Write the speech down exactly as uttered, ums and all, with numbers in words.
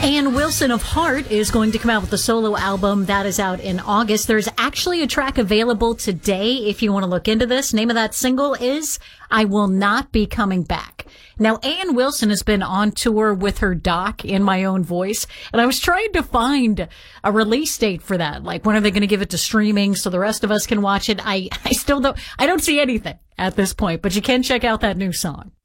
Ann Wilson of Heart is going to come out with a solo album that is out in August. There's actually a track available today if you want to look into this. Name of that single is I Will Not Be Coming Back. Now, Ann Wilson has been on tour with her doc, In My Own Voice, and I was trying to find a release date for that. Like, when are they going to give it to streaming so the rest of us can watch it? I, I still don't, I don't see anything at this point, but you can check out that new song.